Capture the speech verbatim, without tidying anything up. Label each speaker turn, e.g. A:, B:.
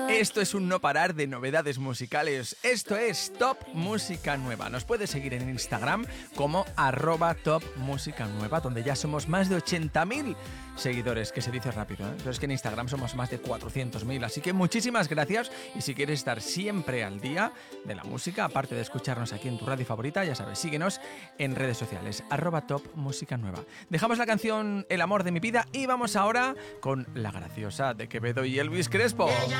A: Esto es un no parar de novedades musicales. Esto es Top Música Nueva. Nos puedes seguir en Instagram como arroba Top Música Nueva, donde ya somos más de ochenta mil seguidores, que se dice rápido, ¿eh? Pero es que en Instagram somos más de cuatrocientos mil, así que muchísimas gracias. Y si quieres estar siempre al día de la música, aparte de escucharnos aquí en tu radio favorita, ya sabes, síguenos en redes sociales, arroba Top Música Nueva. Dejamos la canción El amor de mi vida y vamos ahora con La graciosa de Quevedo y Elvis Crespo.